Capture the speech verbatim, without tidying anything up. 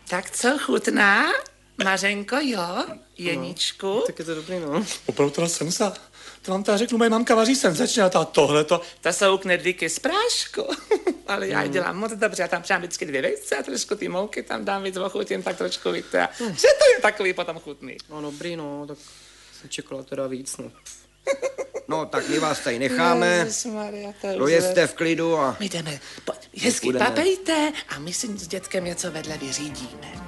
Tak co, chutná? Mařenko, jo? Jeničku? No, tak je to dobrý, no. Opravdu teda senza. To vám teda řeknu, moje mamka vaří senzačně a tohleto. To jsou knedlíky z prášku. Ale já mm. dělám moc dobře, já tam přidám vždycky dvě vejce a trošku ty mouky tam dám víc ochutím, tak trošku víte. Mm. Že to je takový potom chutný. No dobrý, no, tak jsem čekala teda víc, no. No, tak my vás tady necháme. Ježišmarja, to je dojezte v klidu a... My jdeme, hezky papejte a my si s dětkem něco vedle vyřídíme.